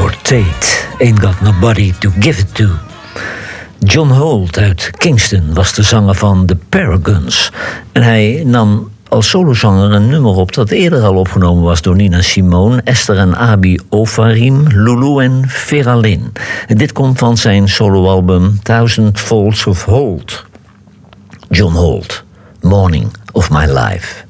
Howard Tate, Ain't Got Nobody to Give It To. John Holt uit Kingston was de zanger van The Paragons. En hij nam als solozanger een nummer op dat eerder al opgenomen was door Nina Simone, Esther en Abi Ofarim, Lulu en Vera Lynn. En dit komt van zijn soloalbum Thousand Folds of Holt. John Holt, Morning of My Life.